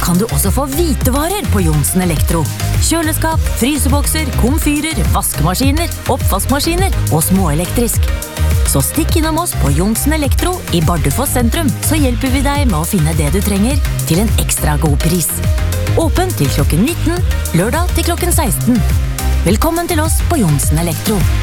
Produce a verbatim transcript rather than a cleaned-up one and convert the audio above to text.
kan du også få hvitevarer på Johnsen Elektro. Kjøleskap, frysebokser, komfyrer, vaskemaskiner, oppvaskmaskiner og småelektrisk. Så stikk innom oss på Johnsen Elektro i Bardufoss sentrum, så hjelper vi deg med å finne det du trenger til en ekstra god pris. Åpen til klokken nitten, lørdag til klokken seksten. Velkommen til oss på Johnsen Elektro.